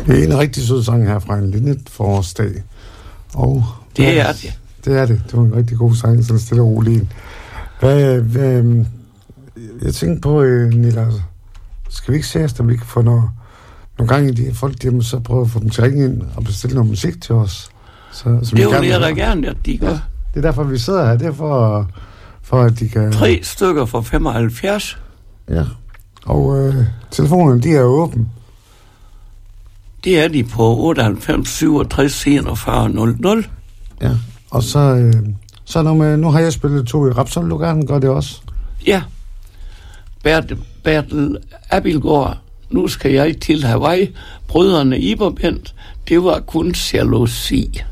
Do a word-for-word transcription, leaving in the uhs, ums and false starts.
Det er en rigtig sød sang her fra en lindet forårsdag. Og det er det. Det er det. Det var en rigtig god sang, sådan stille og rolig en. Hvad, hvad, jeg tænkte på, Nilla, skal vi ikke se os, om vi kan få noget, nogle gange i de folk hjemme, så prøve at få dem til at ringe ind og bestille noget musik til os. Så, som det vil jeg da gerne, at de gør. Ja, det er derfor, vi sidder her. Det er for, for at de kan... Tre stykker for femoghalvfjerds. Ja. Og øh, telefonerne, de er åbne. Det er de på otteoghalvfems syvogtres enogfyrre nul nul. Ja, og så, øh, så nu, med, nu har jeg spillet to i Rapsol, du gerne gør det også. Ja. Bert, Bertel Abilgaard, nu skal jeg til Hawaii. Brødrene Iberbent, det var kun jalousi.